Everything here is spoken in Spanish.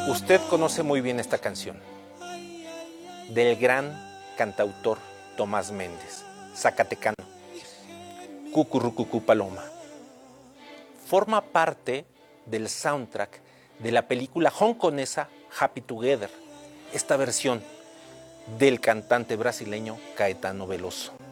Usted conoce muy bien esta canción, del gran cantautor Tomás Méndez, zacatecano, Cucurrucucú Paloma. Forma parte del soundtrack de la película hongkonesa Happy Together, esta versión del cantante brasileño Caetano Veloso.